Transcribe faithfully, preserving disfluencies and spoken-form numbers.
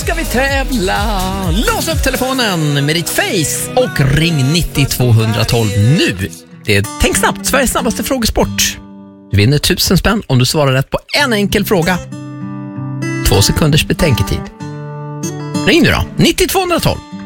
ska vi tävla. Lås upp telefonen med ditt face och ring nittio tvåhundratolv nu. Det är Tänk snabbt, Sveriges snabbaste frågesport. Du vinner tusen spänn om du svarar rätt på en enkel fråga. Två sekunders betänketid. Ring nu då, nittio tvåhundratolv.